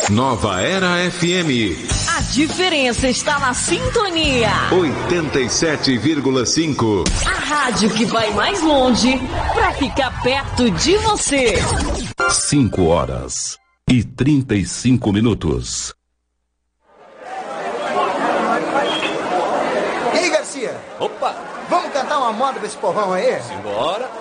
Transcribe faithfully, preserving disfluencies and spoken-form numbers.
Nova Era F M. A diferença está na sintonia. oitenta e sete vírgula cinco. A rádio que vai mais longe para ficar perto de você. cinco horas e trinta e cinco minutos. E aí, Garcia? Opa! Vamos cantar uma moda pra esse povão aí? Simbora!